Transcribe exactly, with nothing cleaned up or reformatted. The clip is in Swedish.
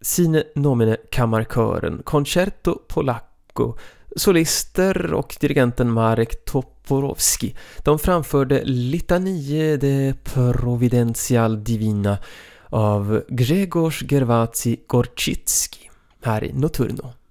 Sine nomine kammarkören Concerto Polacco, solister och dirigenten Marek Toporowski. De framförde Litanie de Providential Divina av Grzegorz Gerwazi Gorczycki här i Notturno.